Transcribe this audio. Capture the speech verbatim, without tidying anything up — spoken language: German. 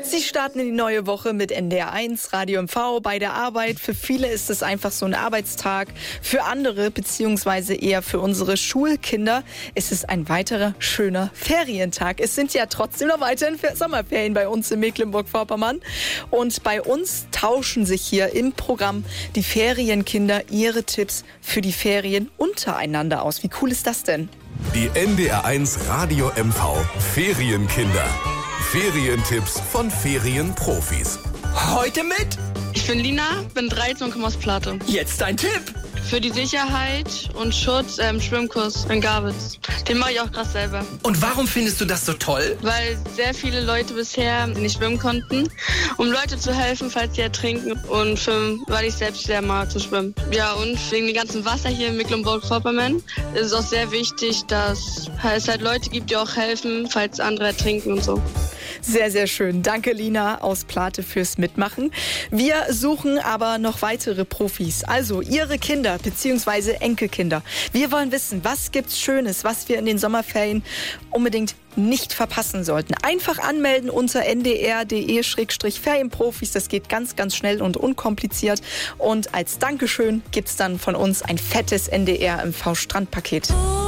Sie starten in die neue Woche mit N D R eins, Radio M V bei der Arbeit. Für viele ist es einfach so ein Arbeitstag. Für andere, beziehungsweise eher für unsere Schulkinder, ist es ein weiterer schöner Ferientag. Es sind ja trotzdem noch weiterhin Sommerferien bei uns in Mecklenburg-Vorpommern. Und bei uns tauschen sich hier im Programm die Ferienkinder ihre Tipps für die Ferien untereinander aus. Wie cool ist das denn? Die N D R eins Radio M V Ferienkinder. Ferientipps von Ferienprofis. Heute mit? Ich bin Lina, bin dreizehn und komme aus Plate. Jetzt dein Tipp. Für die Sicherheit und Schutz ähm, Schwimmkurs in Garbitz. Den mache ich auch gerade selber. Und warum findest du das so toll? Weil sehr viele Leute bisher nicht schwimmen konnten, um Leute zu helfen, falls sie ertrinken. Und für, weil ich selbst sehr mag zu schwimmen. Ja, und wegen dem ganzen Wasser hier in Mecklenburg-Vorpommern ist es auch sehr wichtig, dass es halt Leute gibt, die auch helfen, falls andere ertrinken und so. Sehr, sehr schön. Danke, Lina aus Plate, fürs Mitmachen. Wir suchen aber noch weitere Profis, also Ihre Kinder bzw. Enkelkinder. Wir wollen wissen, was gibt's Schönes, was wir in den Sommerferien unbedingt nicht verpassen sollten. Einfach anmelden unter n d r punkt d e slash ferienprofis. Das geht ganz, ganz schnell und unkompliziert. Und als Dankeschön gibt's dann von uns ein fettes N D R M V Strandpaket.